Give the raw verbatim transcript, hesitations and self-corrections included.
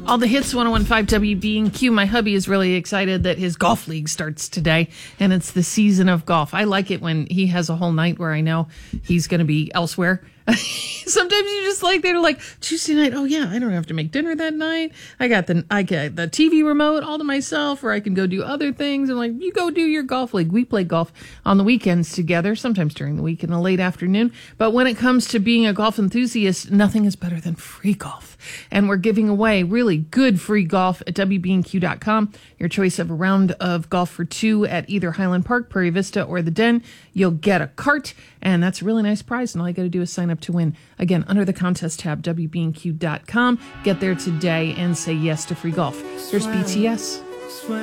All the hits, one oh one point five W B and Q. My hubby is really excited that his golf league starts today, and it's the season of golf. I like it when he has a whole night where I know he's going to be elsewhere. Sometimes you just like, they're like, Tuesday night, oh yeah, I don't have to make dinner that night. I got the I got the T V remote all to myself, or I can go do other things. I'm like, you go do your golf league. We play golf on the weekends together, sometimes during the week in the late afternoon. But when it comes to being a golf enthusiast, nothing is better than free golf. And we're giving away really good free golf at W B N Q dot com. Your choice of a round of golf for two at either Highland Park, Prairie Vista, or the Den. You'll get a cart, and that's a really nice prize. And all you got to do is sign up to win. Again, under the contest tab, W B N Q dot com. Get there today and say yes to free golf. Here's B T S.